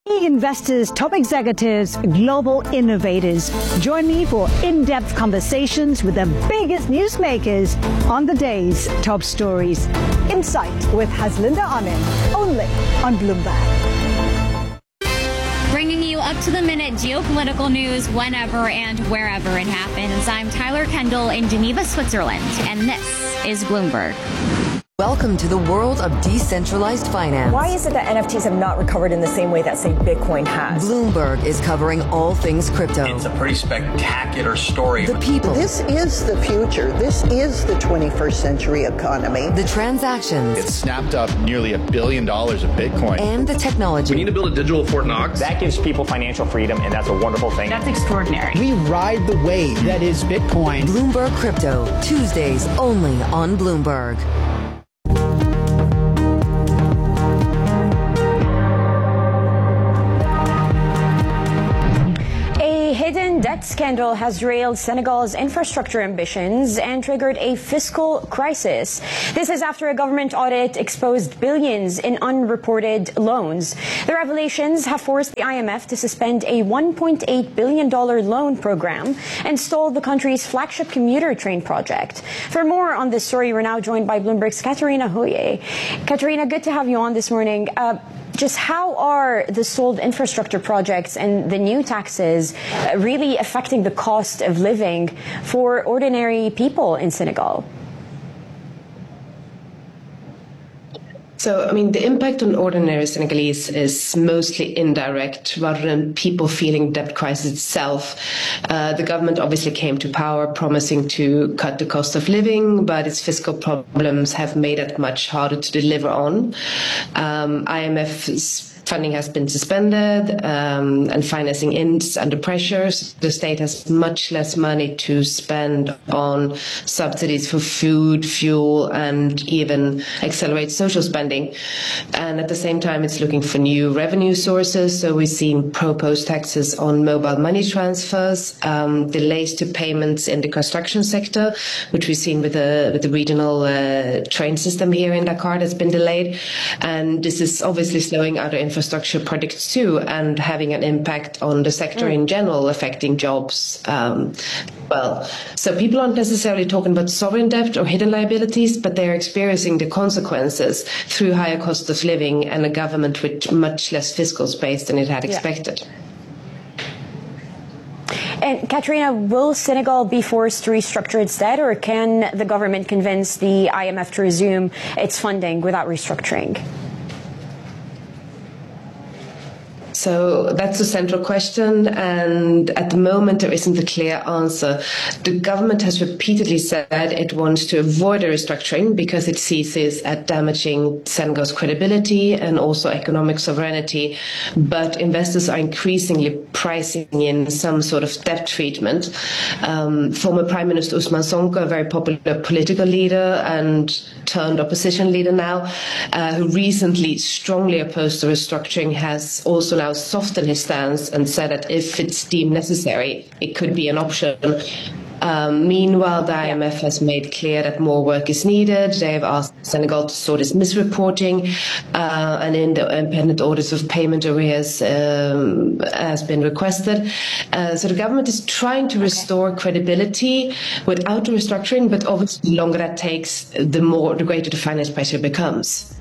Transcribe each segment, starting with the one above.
Key investors, top executives, global innovators. Join me for in-depth conversations with the biggest newsmakers on the day's top stories. Insight with Haslinda Amin, only on Bloomberg. Bringing you up-to-the-minute geopolitical news whenever and wherever it happens. I'm Tyler Kendall in Geneva, Switzerland, and this is Bloomberg. Welcome to the world of decentralized finance. Why is it that NFTs have not recovered in the same way that, say, Bitcoin has? Bloomberg is covering all things crypto. It's a pretty spectacular story. The people. This is the future. This is the 21st century economy. The transactions. It snapped up nearly $1 billion of Bitcoin. And the technology. We need to build a digital Fort Knox. That gives people financial freedom, and that's a wonderful thing. That's extraordinary. We ride the wave that is Bitcoin. Bloomberg Crypto, Tuesdays only on Bloomberg. Hidden debt scandal has derailed Senegal's infrastructure ambitions and triggered a fiscal crisis. This is after a government audit exposed billions in unreported loans. The revelations have forced the IMF to suspend a $1.8 billion loan program and stalled the country's flagship commuter train project. For more on this story, we're now joined by Bloomberg's Katerina Hoye. Katerina, good to have you on this morning. Just how are the stalled infrastructure projects and the new taxes really affecting the cost of living for ordinary people in Senegal? So, the impact on ordinary Senegalese is mostly indirect rather than people feeling debt crisis itself. The government obviously came to power promising to cut the cost of living, but its fiscal problems have made it much harder to deliver on. IMF's funding has been suspended and financing is under pressure. The state has much less money to spend on subsidies for food, fuel, and even accelerate social spending. And at the same time, it's looking for new revenue sources. So we've seen proposed taxes on mobile money transfers, delays to payments in the construction sector, which we've seen with the regional train system here in Dakar that's been delayed. And this is obviously slowing other infrastructure projects too, and having an impact on the sector in general, affecting jobs. So people aren't necessarily talking about sovereign debt or hidden liabilities, but they're experiencing the consequences through higher cost of living and a government with much less fiscal space than it had expected. And Katerina, will Senegal be forced to restructure its debt, or can the government convince the IMF to resume its funding without restructuring? So that's a central question, and at the moment there isn't a clear answer. The government has repeatedly said it wants to avoid a restructuring because it sees this as damaging Senegal's credibility and also economic sovereignty, but investors are increasingly pricing in some sort of debt treatment. Former Prime Minister Ousmane Sonko, a very popular political leader and turned opposition leader now, who recently strongly opposed the restructuring, has also now softened his stance and said that if it's deemed necessary, it could be an option. Meanwhile, the IMF has made clear that more work is needed. They have asked Senegal to sort its misreporting, and independent audits of payment arrears has been requested. So the government is trying to restore credibility without the restructuring, but obviously the longer that takes, the greater the finance pressure becomes.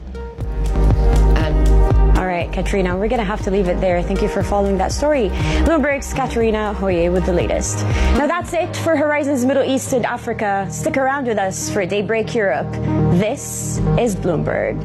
All right, Katerina, we're going to have to leave it there. Thank you for following that story. Bloomberg's Katerina Hoye with the latest. Now that's it for Horizons Middle East and Africa. Stick around with us for Daybreak Europe. This is Bloomberg.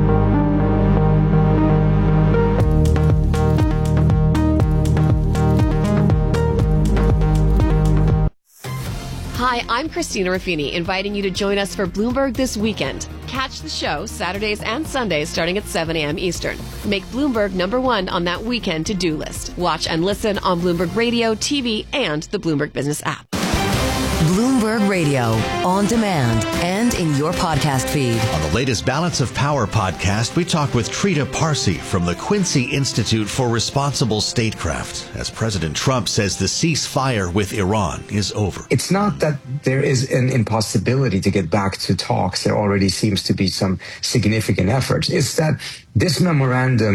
Hi, I'm Christina Ruffini, inviting you to join us for Bloomberg This Weekend. Catch the show Saturdays and Sundays starting at 7 a.m. Eastern. Make Bloomberg #1 on that weekend to-do list. Watch and listen on Bloomberg Radio, TV, and the Bloomberg Business app. Bloomberg Radio, on demand and in your podcast feed. On the latest Balance of Power podcast, we talk with Trita Parsi from the Quincy Institute for Responsible Statecraft, as President Trump says the ceasefire with Iran is over. It's not that there is an impossibility to get back to talks. There already seems to be some significant efforts. It's that this memorandum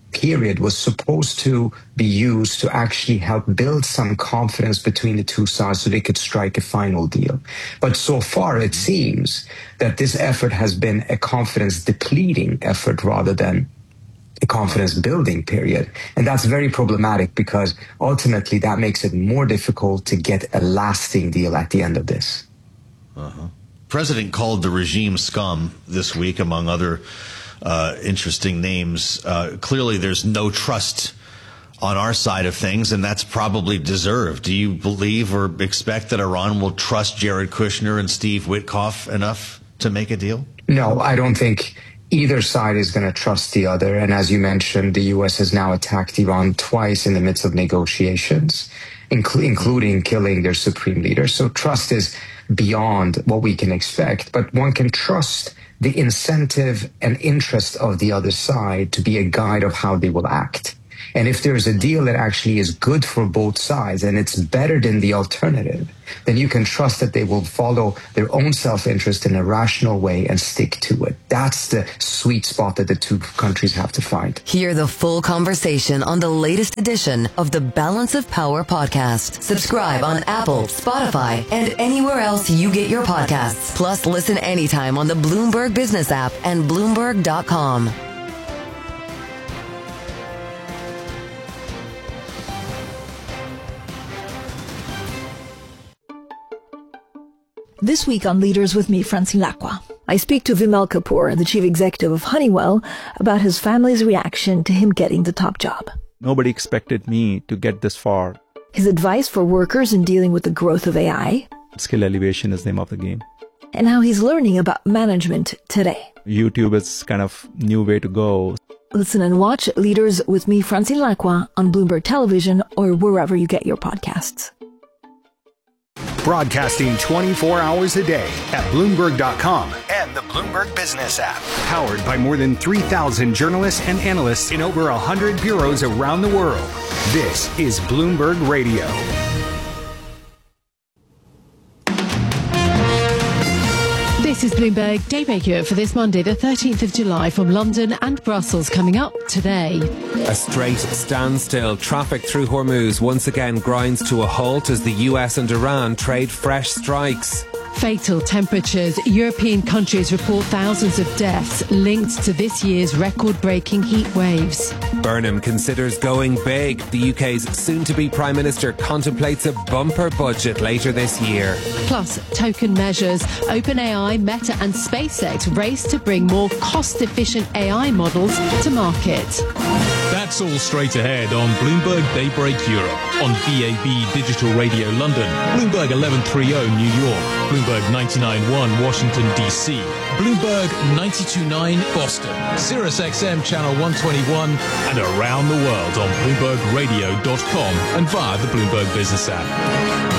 period was supposed to be used to actually help build some confidence between the two sides so they could strike a final deal. But so far, it seems that this effort has been a confidence-depleting effort rather than a confidence-building period. And that's very problematic because ultimately that makes it more difficult to get a lasting deal at the end of this. President called the regime scum this week, among other interesting names. Clearly, there's no trust on our side of things, and that's probably deserved. Do you believe or expect that Iran will trust Jared Kushner and Steve Witkoff enough to make a deal? No, I don't think either side is going to trust the other. And as you mentioned, the U.S. has now attacked Iran twice in the midst of negotiations, including killing their supreme leader. So trust is beyond what we can expect, but one can trust the incentive and interest of the other side to be a guide of how they will act. And if there's a deal that actually is good for both sides and it's better than the alternative, then you can trust that they will follow their own self-interest in a rational way and stick to it. That's the sweet spot that the two countries have to find. Hear the full conversation on the latest edition of the Balance of Power podcast. Subscribe on Apple, Spotify, and anywhere else you get your podcasts. Plus, listen anytime on the Bloomberg Business app and Bloomberg.com. This week on Leaders with me, Francine Lacqua, I speak to Vimal Kapoor, the chief executive of Honeywell, about his family's reaction to him getting the top job. Nobody expected me to get this far. His advice for workers in dealing with the growth of AI. Skill elevation is the name of the game. And how he's learning about management today. YouTube is kind of new way to go. Listen and watch Leaders with me, Francine Lacqua, on Bloomberg Television or wherever you get your podcasts. Broadcasting 24 hours a day at Bloomberg.com and the Bloomberg Business app. Powered by more than 3,000 journalists and analysts in over 100 bureaus around the world. This is Bloomberg Radio. This is Bloomberg Daybreak Europe for this Monday, the 13th of July, from London and Brussels. Coming up today. A straight standstill. Traffic through Hormuz once again grinds to a halt as the US and Iran trade fresh strikes. Fatal temperatures. European countries report thousands of deaths linked to this year's record-breaking heat waves. Burnham considers going big. The UK's soon-to-be Prime Minister contemplates a bumper budget later this year. Plus, token measures. OpenAI, Meta and SpaceX race to bring more cost-efficient AI models to market. That's all straight ahead on Bloomberg Daybreak Europe, on DAB Digital Radio London, Bloomberg 1130 New York, Bloomberg 99.1 Washington, D.C., Bloomberg 92.9 Boston, Sirius XM Channel 121, and around the world on BloombergRadio.com and via the Bloomberg Business app.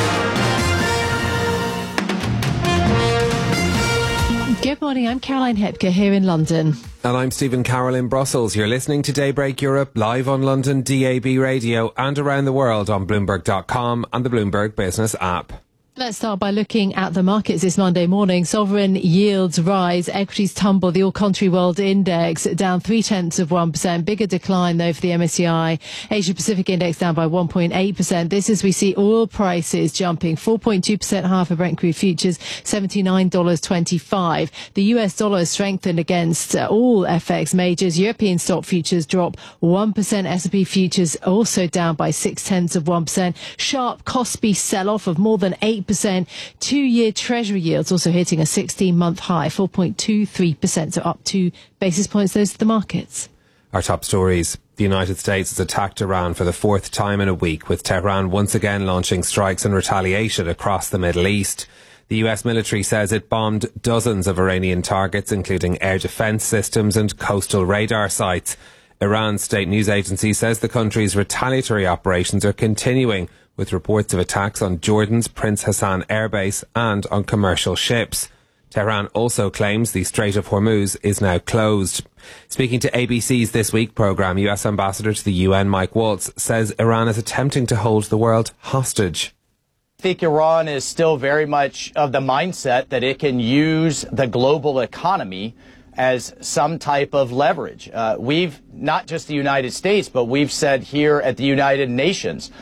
Good morning, I'm Caroline Hepker here in London. And I'm Stephen Carroll in Brussels. You're listening to Daybreak Europe live on London DAB Radio and around the world on Bloomberg.com and the Bloomberg Business app. Let's start by looking at the markets this Monday morning. Sovereign yields rise, equities tumble. The All Country World Index down 0.3%. Bigger decline, though, for the MSCI. Asia Pacific Index down by 1.8%. This as we see oil prices jumping 4.2% higher for Brent crude futures, $79.25. The US dollar strengthened against all FX majors. European stock futures drop 1%. S&P futures also down by 0.6%. Sharp Kospi sell-off of more than 8%. 2-year Treasury yields also hitting a 16-month high, 4.23%, so up 2 basis points. Those are the markets. Our top stories. The United States has attacked Iran for the fourth time in a week, with Tehran once again launching strikes in retaliation across the Middle East. The US military says it bombed dozens of Iranian targets, including air defense systems and coastal radar sites. Iran's state news agency says the country's retaliatory operations are continuing, with reports of attacks on Jordan's Prince Hassan airbase and on commercial ships. Tehran also claims the Strait of Hormuz is now closed. Speaking to ABC's This Week programme, US Ambassador to the UN Mike Waltz says Iran is attempting to hold the world hostage. I think Iran is still very much of the mindset that it can use the global economy as some type of leverage. We've, not just the United States, but we've said here at the United Nations,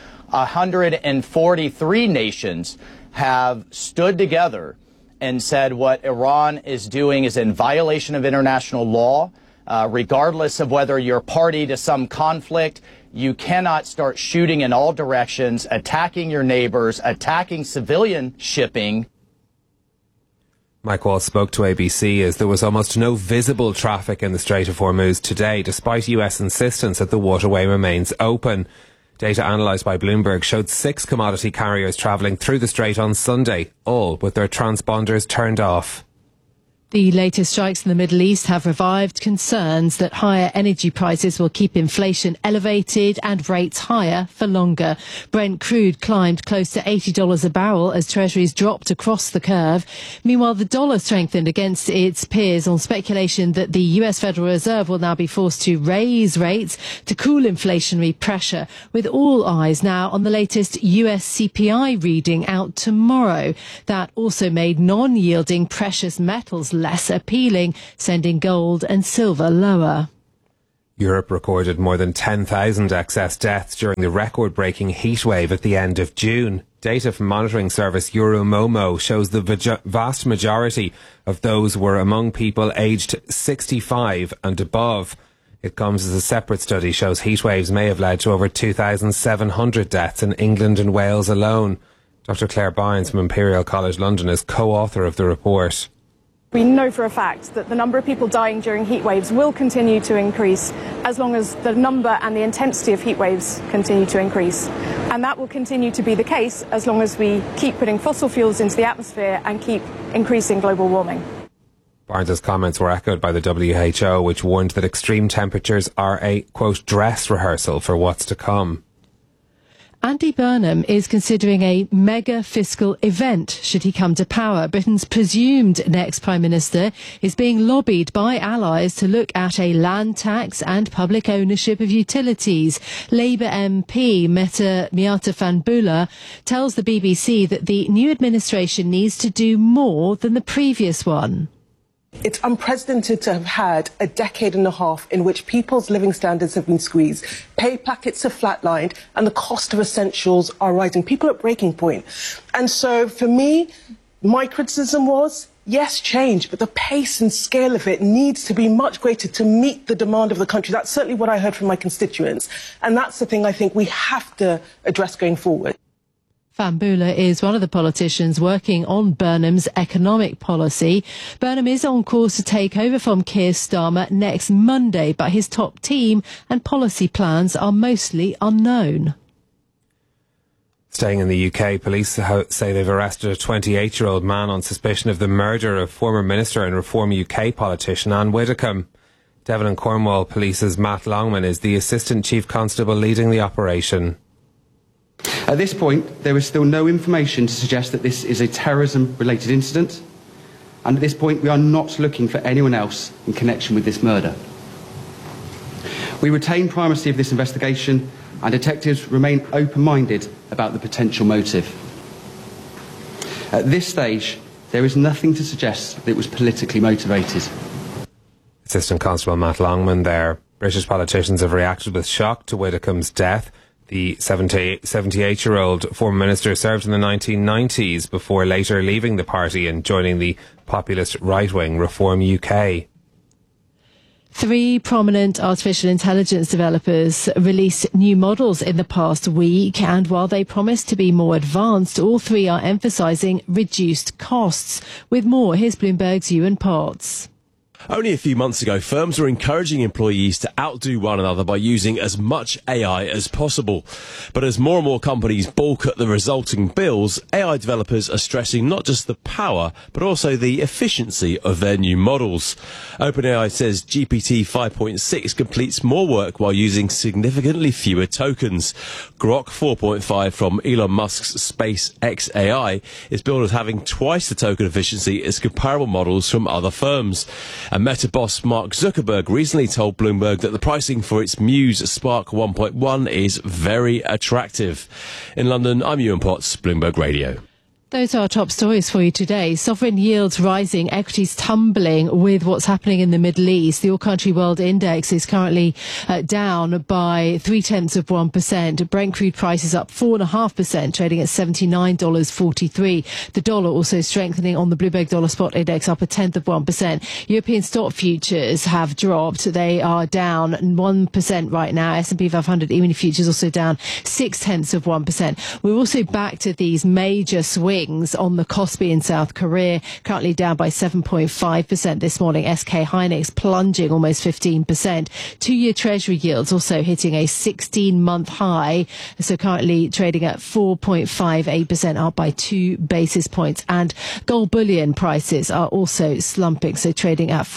143 nations have stood together and said what Iran is doing is in violation of international law. Regardless of whether you're party to some conflict, you cannot start shooting in all directions, attacking your neighbors, attacking civilian shipping. Mike Waltz spoke to ABC as there was almost no visible traffic in the Strait of Hormuz today, despite US insistence that the waterway remains open. Data analysed by Bloomberg showed 6 commodity carriers travelling through the strait on Sunday, all with their transponders turned off. The latest strikes in the Middle East have revived concerns that higher energy prices will keep inflation elevated and rates higher for longer. Brent crude climbed close to $80 a barrel as treasuries dropped across the curve. Meanwhile, the dollar strengthened against its peers on speculation that the US Federal Reserve will now be forced to raise rates to cool inflationary pressure, with all eyes now on the latest US CPI reading out tomorrow. That also made non-yielding precious metals less appealing, sending gold and silver lower. Europe recorded more than 10,000 excess deaths during the record-breaking heatwave at the end of June. Data from monitoring service Euromomo shows the vast majority of those were among people aged 65 and above. It comes as a separate study shows heatwaves may have led to over 2,700 deaths in England and Wales alone. Dr. Claire Bynes from Imperial College London is co-author of the report. We know for a fact that the number of people dying during heat waves will continue to increase as long as the number and the intensity of heat waves continue to increase. And that will continue to be the case as long as we keep putting fossil fuels into the atmosphere and keep increasing global warming. Barnes' comments were echoed by the WHO, which warned that extreme temperatures are a, quote, dress rehearsal for what's to come. Andy Burnham is considering a mega fiscal event should he come to power. Britain's presumed next Prime Minister is being lobbied by allies to look at a land tax and public ownership of utilities. Labour MP Miata Fahnbulleh tells the BBC that the new administration needs to do more than the previous one. It's unprecedented to have had a decade and a half in which people's living standards have been squeezed, pay packets have flatlined, and the cost of essentials are rising. People are at breaking point. And so for me, my criticism was, yes, change, but the pace and scale of it needs to be much greater to meet the demand of the country. That's certainly what I heard from my constituents. And that's the thing I think we have to address going forward. Fahnbulleh is one of the politicians working on Burnham's economic policy. Burnham is on course to take over from Keir Starmer next Monday, but his top team and policy plans are mostly unknown. Staying in the UK, police say they've arrested a 28-year-old man on suspicion of the murder of former Minister and Reform UK politician Anne Widdecombe. Devon and Cornwall Police's Matt Longman is the Assistant Chief Constable leading the operation. At this point, there is still no information to suggest that this is a terrorism-related incident, and at this point we are not looking for anyone else in connection with this murder. We retain primacy of this investigation, and detectives remain open-minded about the potential motive. At this stage, there is nothing to suggest that it was politically motivated. Assistant Constable Matt Longman there. British politicians have reacted with shock to Widdecombe's death. The 78-year-old former minister served in the 1990s before later leaving the party and joining the populist right-wing Reform UK. 3 prominent artificial intelligence developers released new models in the past week, and while they promise to be more advanced, all 3 are emphasising reduced costs. With more, here's Bloomberg's Ewan Potts. Only a few months ago, firms were encouraging employees to outdo one another by using as much AI as possible. But as more and more companies balk at the resulting bills, AI developers are stressing not just the power, but also the efficiency of their new models. OpenAI says GPT 5.6 completes more work while using significantly fewer tokens. Grok 4.5 from Elon Musk's SpaceX AI is billed as having twice the token efficiency as comparable models from other firms. And Meta boss Mark Zuckerberg recently told Bloomberg that the pricing for its Muse Spark 1.1 is very attractive. In London, I'm Ewan Potts, Bloomberg Radio. Those are our top stories for you today. Sovereign yields rising, equities tumbling with what's happening in the Middle East. The All-Country World Index is currently down by 0.3%. Brent crude prices up 4.5%, trading at $79.43. The dollar also strengthening on the Bloomberg Dollar Spot Index, up 0.1%. European stock futures have dropped. They are down 1% right now. S&P 500 E-mini futures also down 0.6%. We're also back to these major swings on the Kospi in South Korea, currently down by 7.5% this morning. SK Hynix plunging almost 15%. 2-year Treasury yields also hitting a 16-month high, so currently trading at 4.58%, up by 2 basis points. And gold bullion prices are also slumping, so trading at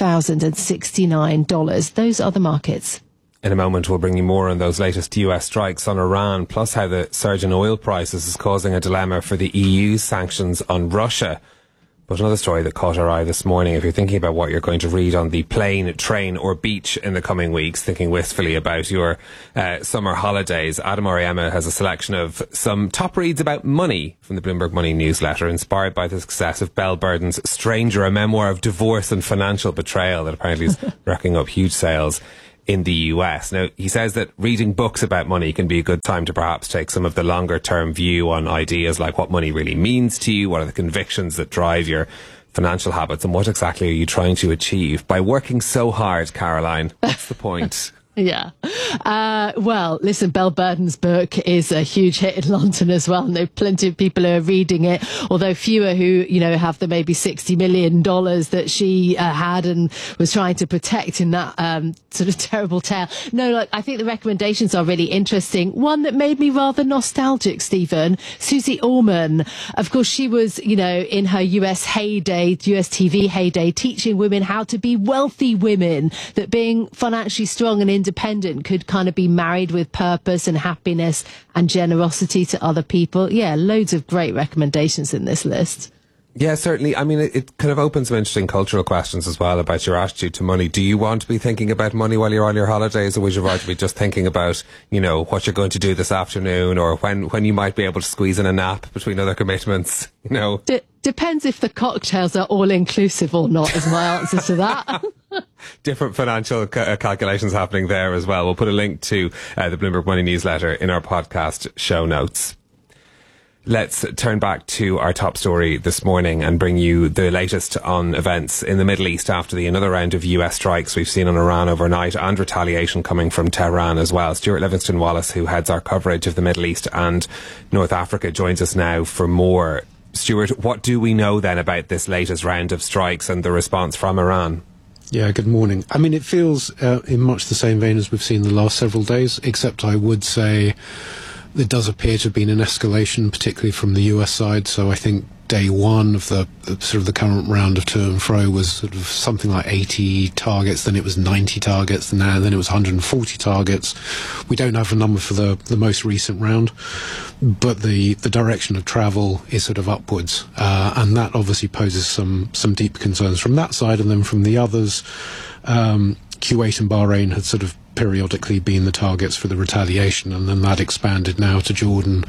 $4,069. Those are the markets. In a moment, we'll bring you more on those latest US strikes on Iran, plus how the surge in oil prices is causing a dilemma for the EU's sanctions on Russia. But another story that caught our eye this morning, if you're thinking about what you're going to read on the plane, train or beach in the coming weeks, thinking wistfully about your summer holidays, Adam Oriema has a selection of some top reads about money from the Bloomberg Money newsletter, inspired by the success of Bell Burden's Stranger, a memoir of divorce and financial betrayal that apparently is racking up huge sales in the US. Now, he says that reading books about money can be a good time to perhaps take some of the longer term view on ideas like what money really means to you, what are the convictions that drive your financial habits, and what exactly are you trying to achieve by working so hard, Caroline? What's the point? Yeah. Well, listen, Bell Burden's book is a huge hit in London as well. And there are plenty of people who are reading it, although fewer who, have the maybe $60 million that she had and was trying to protect in that sort of terrible tale. No, I think the recommendations are really interesting. One that made me rather nostalgic, Stephen, Susie Orman. Of course, she was, in her US TV heyday, teaching women how to be wealthy women, that being financially strong and independent could kind of be married with purpose and happiness and generosity to other people. Yeah, loads of great recommendations in this list. Yeah, certainly. I mean, it kind of opens some interesting cultural questions as well about your attitude to money. Do you want to be thinking about money while you're on your holidays, or would you rather be just thinking about, what you're going to do this afternoon, or when you might be able to squeeze in a nap between other commitments, Depends if the cocktails are all-inclusive or not, is my answer to that. Different financial calculations happening there as well. We'll put a link to the Bloomberg Money newsletter in our podcast show notes. Let's turn back to our top story this morning and bring you the latest on events in the Middle East after another round of US strikes we've seen on Iran overnight, and retaliation coming from Tehran as well. Stuart Livingston-Wallace, who heads our coverage of the Middle East and North Africa, joins us now for more. Stuart, what do we know then about this latest round of strikes and the response from Iran? Yeah, good morning. I mean, it feels in much the same vein as we've seen the last several days, except I would say there does appear to have been an escalation, particularly from the US side. So I think day one of the current round of to and fro was sort of something like 80 targets, then it was 90 targets, then it was 140 targets. We don't have a number for the most recent round, but the direction of travel is sort of upwards, and that obviously poses some deep concerns from that side. And then from the others, Kuwait and Bahrain had sort of periodically been the targets for the retaliation, and then that expanded now to Jordan,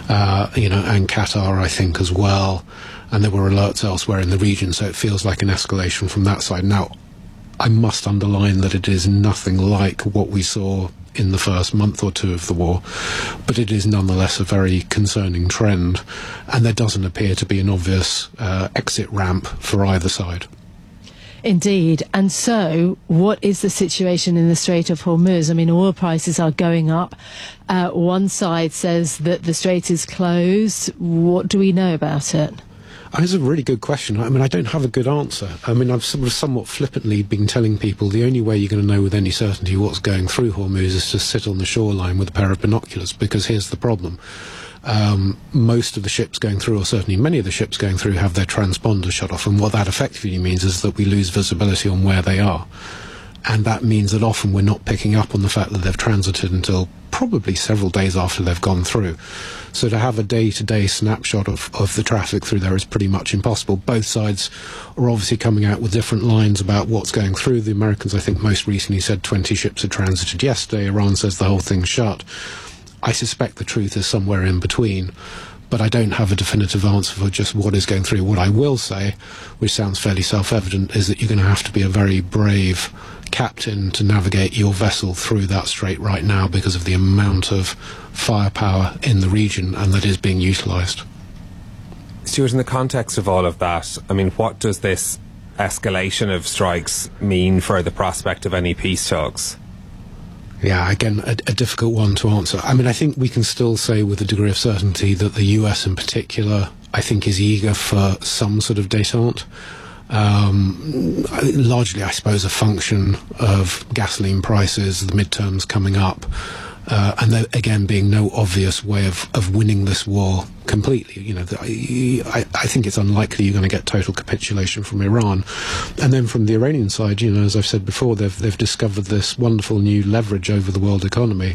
and Qatar, I think, as well. And there were alerts elsewhere in the region, so it feels like an escalation from that side. Now, I must underline that it is nothing like what we saw in the first month or two of the war, but it is nonetheless a very concerning trend, and there doesn't appear to be an obvious exit ramp for either side. Indeed. And so, what is the situation in the Strait of Hormuz? I mean, oil prices are going up. One side says that the strait is closed. What do we know about it? It's a really good question. I mean, I don't have a good answer. I mean, I've somewhat flippantly been telling people the only way you're going to know with any certainty what's going through Hormuz is to sit on the shoreline with a pair of binoculars, because here's the problem. Most of the ships going through, or certainly many of the ships going through, have their transponders shut off, and what that effectively means is that we lose visibility on where they are. And that means that often we're not picking up on the fact that they've transited until probably several days after they've gone through. So to have a day-to-day snapshot of the traffic through there is pretty much impossible. Both sides are obviously coming out with different lines about what's going through. The Americans, I think, most recently said 20 ships had transited yesterday. Iran says the whole thing's shut. I suspect the truth is somewhere in between. but I don't have a definitive answer for just what is going through. What I will say, which sounds fairly self-evident, is that you're going to have to be a very brave captain to navigate your vessel through that strait right now because of the amount of firepower in the region and that is being utilised. Stuart, in the context of all of that, I mean, what does this escalation of strikes mean for the prospect of any peace talks? Yeah, again, a difficult one to answer. I mean, I think we can still say with a degree of certainty that the US in particular, I think, is eager for some sort of détente. Largely, I suppose, a function of gasoline prices, the midterms coming up, and there, again, being no obvious way of winning this war completely. You know, I think it's unlikely you're going to get total capitulation from Iran. And then from the Iranian side, you know, as I've said before, they've discovered this wonderful new leverage over the world economy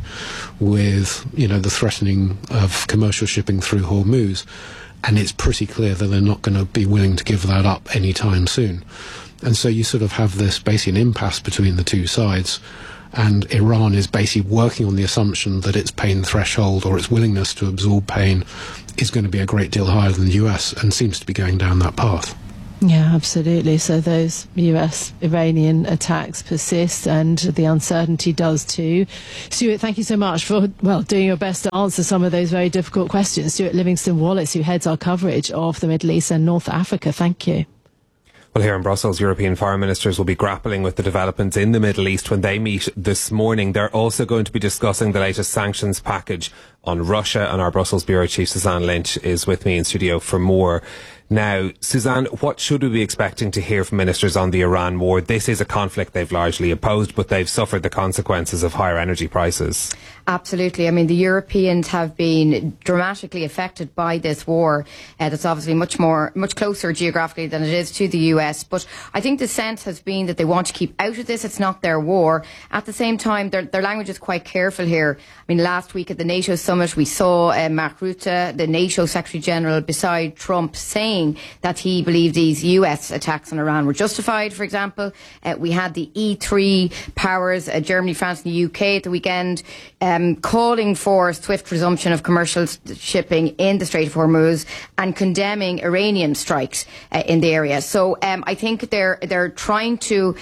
with, you know, the threatening of commercial shipping through Hormuz. And it's pretty clear that they're not going to be willing to give that up anytime soon. And so you sort of have this basically an impasse between the two sides. And Iran is basically working on the assumption that its pain threshold or its willingness to absorb pain is going to be a great deal higher than the US, and seems to be going down that path. Yeah, absolutely. So those US-Iranian attacks persist, and the uncertainty does too. Stuart, thank you so much for, doing your best to answer some of those very difficult questions. Stuart Livingston-Wallace, who heads our coverage of the Middle East and North Africa. Thank you. Well, here in Brussels, European foreign ministers will be grappling with the developments in the Middle East when they meet this morning. They're also going to be discussing the latest sanctions package on Russia, and our Brussels Bureau Chief Suzanne Lynch is with me in studio for more. Now, Suzanne, what should we be expecting to hear from ministers on the Iran war? This is a conflict they've largely opposed, but they've suffered the consequences of higher energy prices. Absolutely. I mean, the Europeans have been dramatically affected by this war. That's obviously much closer geographically than it is to the US. But I think the sense has been that they want to keep out of this. It's not their war. At the same time, their language is quite careful here. I mean, last week at the NATO summit, we saw Mark Rutte, the NATO Secretary General, beside Trump, saying that he believed these US attacks on Iran were justified, for example. We had the E3 powers, Germany, France and the UK at the weekend, calling for swift resumption of commercial shipping in the Strait of Hormuz and condemning Iranian strikes in the area. So I think they're trying to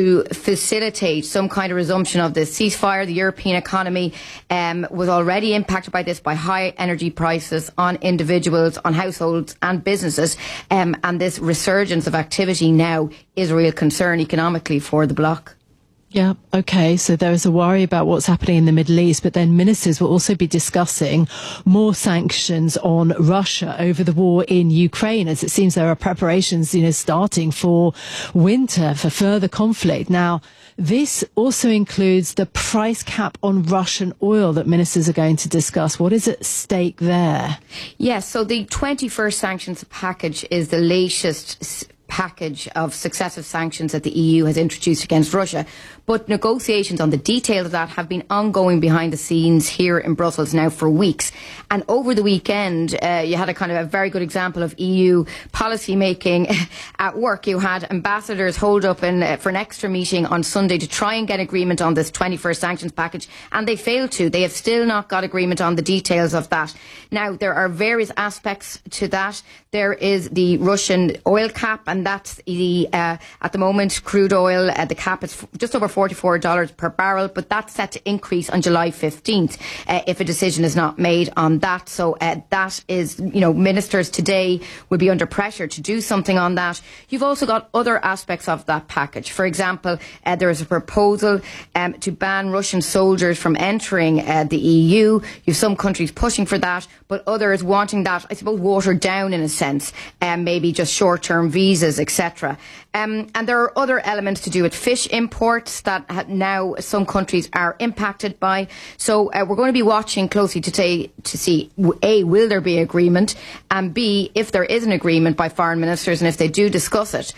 facilitate some kind of resumption of the ceasefire. The European economy was already impacted by this, by high energy prices on individuals, on households and businesses. And this resurgence of activity now is a real concern economically for the bloc. Yeah, okay, so there is a worry about what's happening in the Middle East, but then ministers will also be discussing more sanctions on Russia over the war in Ukraine, as it seems there are preparations, starting for winter, for further conflict. Now, this also includes the price cap on Russian oil that ministers are going to discuss. What is at stake there? Yes, so the 21st sanctions package is the latest package of successive sanctions that the EU has introduced against Russia. But negotiations on the details of that have been ongoing behind the scenes here in Brussels now for weeks. And over the weekend, you had a kind of a very good example of EU policy making at work. You had ambassadors hold up for an extra meeting on Sunday to try and get agreement on this 21st sanctions package, and they failed to. They have still not got agreement on the details of that. Now, there are various aspects to that. There is the Russian oil cap, and that's at the moment, crude oil, the cap is just over $44 per barrel, but that's set to increase on July 15th if a decision is not made on that. So that is, ministers today will be under pressure to do something on that. You've also got other aspects of that package. For example, there is a proposal to ban Russian soldiers from entering the EU. You've some countries pushing for that, but others wanting that, I suppose, watered down in a sense, maybe just short-term visas, etc. And there are other elements to do with fish imports that now some countries are impacted by. So we're going to be watching closely to see, A, will there be agreement, and B, if there is an agreement by foreign ministers and if they do discuss it,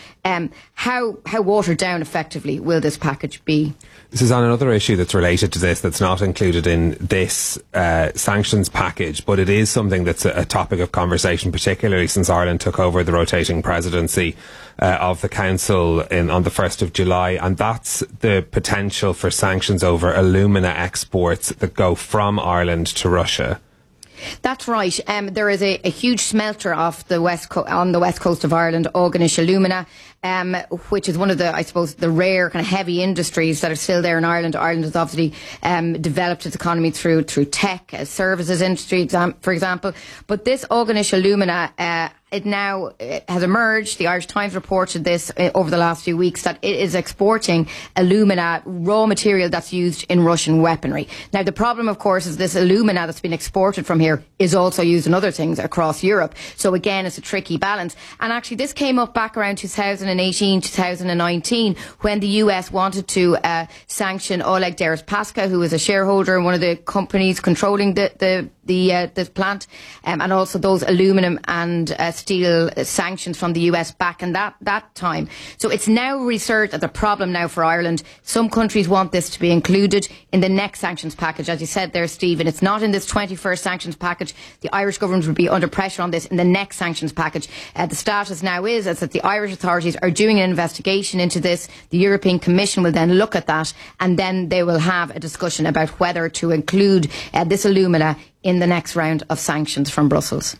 how watered down effectively will this package be? Suzanne, another issue that's related to this that's not included in this sanctions package, but it is something that's a topic of conversation, particularly since Ireland took over the rotating presidency of the Council on the 1st of July, and that's the potential for sanctions over alumina exports that go from Ireland to Russia. That's right. There is a huge smelter off the on the west coast of Ireland, Aughanish Alumina, which is one of the, I suppose, the rare kind of heavy industries that are still there in Ireland. Ireland has obviously developed its economy through tech, services industry, for example. But this Aughanish Alumina, it now has emerged, the Irish Times reported this over the last few weeks, that it is exporting alumina, raw material that's used in Russian weaponry. Now, the problem, of course, is this alumina that's been exported from here is also used in other things across Europe. So again, it's a tricky balance. And actually, this came up back around 2018, 2019, when the US wanted to sanction Oleg Deripaska, who is a shareholder in one of the companies controlling the plant, and also those aluminium and steel sanctions from the US back in that time. So it's now resurged as a problem now for Ireland. Some countries want this to be included in the next sanctions package. As you said there, Stephen, it's not in this 21st sanctions package. The Irish government would be under pressure on this in the next sanctions package. The status now is that the Irish authorities are doing an investigation into this. The European Commission will then look at that, and then they will have a discussion about whether to include this alumina in the next round of sanctions from Brussels.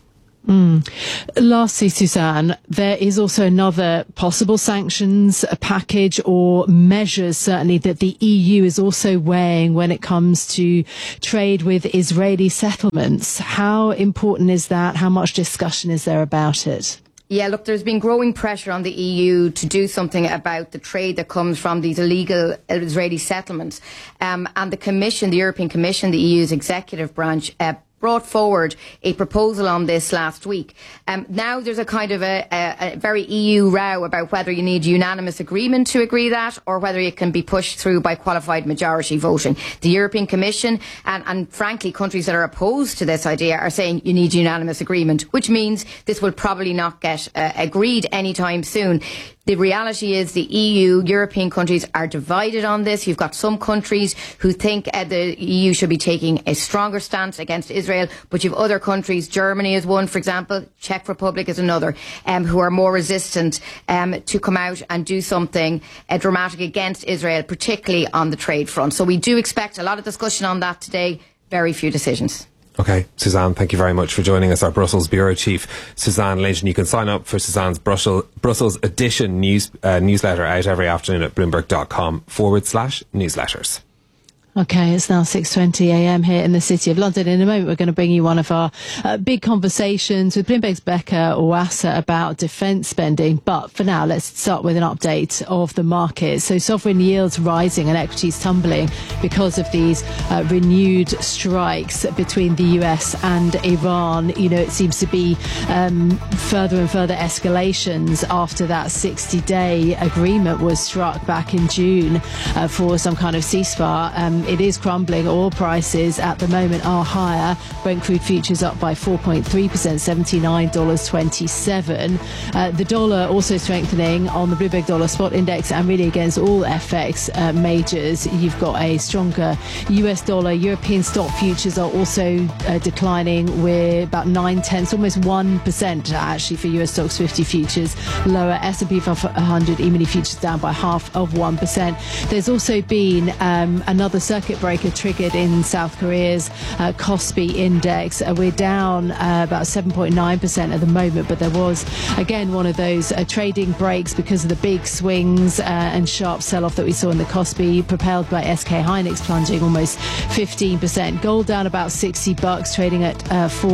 Lastly, Suzanne, there is also another possible sanctions package or measures, certainly, that the EU is also weighing when it comes to trade with Israeli settlements. How important is that? How much discussion is there about it? Yeah, look, there's been growing pressure on the EU to do something about the trade that comes from these illegal Israeli settlements. And the Commission, the European Commission, the EU's executive branch, brought forward a proposal on this last week. Now there's a kind of a very EU row about whether you need unanimous agreement to agree that, or whether it can be pushed through by qualified majority voting. The European Commission and frankly countries that are opposed to this idea are saying you need unanimous agreement, which means this will probably not get agreed anytime soon. The reality is the EU, European countries are divided on this. You've got some countries who think the EU should be taking a stronger stance against Israel, but you've other countries, Germany is one, for example, Czech Republic is another, who are more resistant to come out and do something dramatic against Israel, particularly on the trade front. So we do expect a lot of discussion on that today, very few decisions. Okay, Suzanne, thank you very much for joining us, our Brussels Bureau Chief, Suzanne Lynch. And you can sign up for Suzanne's Brussels edition newsletter out every afternoon at bloomberg.com/newsletters. Okay, it's now 6:20 a.m. here in the City of London. In a moment, we're going to bring you one of our big conversations with Bloomberg's Becca Owasa about defence spending. But for now, let's start with an update of the market. So sovereign yields rising and equities tumbling because of these renewed strikes between the US and Iran. You know, it seems to be further and further escalations after that 60-day agreement was struck back in June for some kind of ceasefire. It is crumbling. Oil prices at the moment are higher. Brent crude futures up by 4.3%, $79.27. The dollar also strengthening on the Bloomberg Dollar Spot Index and really against all FX majors. You've got a stronger US dollar. European stock futures are also declining. We're about 0.9, almost 1% actually for US stocks 50 futures. Lower S&P 500 E-mini futures down by 0.5%. There's also been another circuit breaker triggered in South Korea's Kospi index. We're down about 7.9% at the moment, but there was again one of those trading breaks because of the big swings and sharp sell-off that we saw in the Kospi, propelled by SK Hynix plunging almost 15%. Gold down about $60, trading at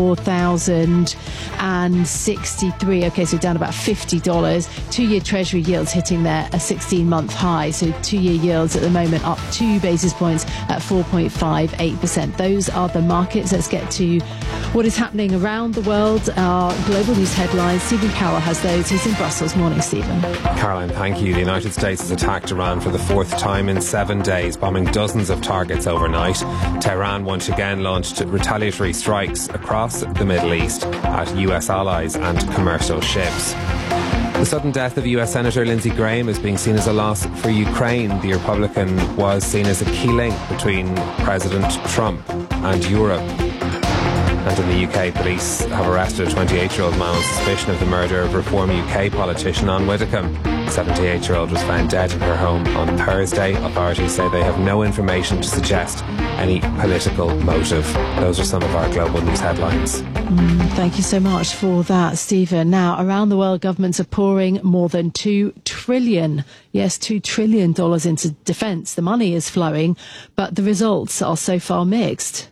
4,063. Okay, so down about $50. 2-year Treasury yields hitting there a 16-month high. So 2-year yields at the moment up 2 basis points at 4.58%. Those are the markets. Let's get to what is happening around the world. Our global news headlines. Stephen Carroll has those. He's in Brussels. Morning, Stephen. Caroline, thank you. The United States has attacked Iran for the 4th time in 7 days, bombing dozens of targets overnight. Tehran once again launched retaliatory strikes across the Middle East at US allies and commercial ships. The sudden death of US Senator Lindsey Graham is being seen as a loss for Ukraine. The Republican was seen as a key link between President Trump and Europe. And in the UK, police have arrested a 28-year-old man on suspicion of the murder of Reform UK politician Anne Widdecombe. The 78-year-old was found dead in her home on Thursday. Authorities say they have no information to suggest any political motive. Those are some of our global news headlines. Thank you so much for that, Stephen. Now, around the world, governments are pouring more than $2 trillion into defence. The money is flowing, but the results are so far mixed.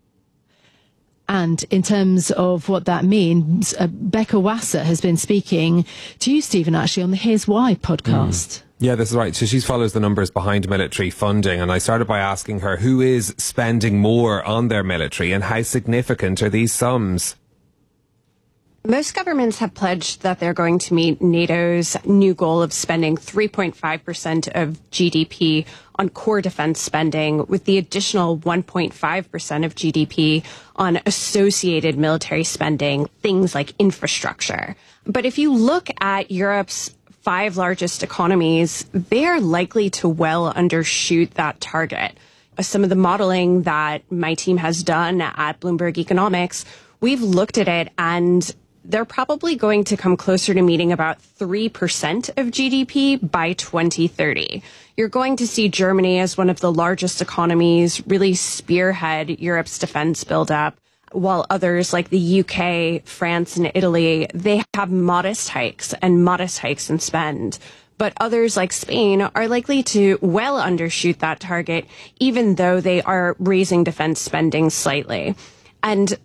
And in terms of what that means, Becca Wasser has been speaking to you, Stephen, actually, on the Here's Why podcast. Yeah, this is right. So she follows the numbers behind military funding, and I started by asking her who is spending more on their military and how significant are these sums? Most governments have pledged that they're going to meet NATO's new goal of spending 3.5% of GDP on core defense spending, with the additional 1.5% of GDP on associated military spending, things like infrastructure. But if you look at Europe's 5 largest economies, they are likely to well undershoot that target. Some of the modeling that my team has done at Bloomberg Economics, we've looked at it, and they're probably going to come closer to meeting about 3% of GDP by 2030. You're going to see Germany, as one of the largest economies, really spearhead Europe's defense buildup, while others like the UK, France, and Italy, they have modest hikes in spend. But others like Spain are likely to well undershoot that target, even though they are raising defense spending slightly. And